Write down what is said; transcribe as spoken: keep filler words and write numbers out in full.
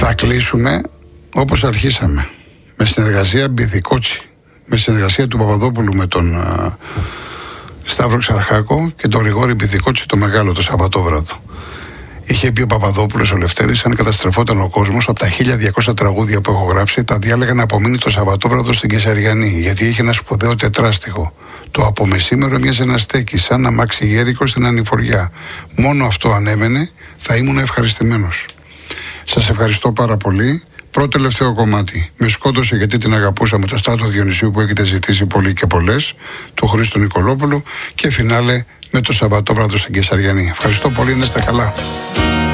Θα κλείσουμε όπως αρχίσαμε, με συνεργασία Μπιθικότσι, με συνεργασία του Παπαδόπουλου με τον α, Σταύρο Ξαρχάκο και τον Γρηγόρη Μπιθικότσι το μεγάλο το Σαββατόβραδο. Είχε πει ο Παπαδόπουλος ο Λευτέρης, αν καταστρεφόταν ο κόσμος, από τα χίλια διακόσια τραγούδια που έχω γράψει, τα διάλεγα να απομείνει το Σαββατόβραδο στην Κεσαριανή, γιατί είχε ένα σπουδαίο τετράστιχο. Το από μεσήμερο μοιάζει να στέκει, σαν να μάξει γέρικο στην ανηφοριά. Μόνο αυτό αν έμενε, θα ήμουν ευχαριστημένος. Σας ευχαριστώ πάρα πολύ. Πρώτο τελευταίο κομμάτι. Με σκότωσε γιατί την αγαπούσα, με το Στράτο Διονυσίου που έχετε ζητήσει πολύ και πολλές, του Χρήστο Νικολόπουλου, και φινάλε με το Σαββατόβραδο στην Κεσαριανή. Ευχαριστώ πολύ, να είστε καλά.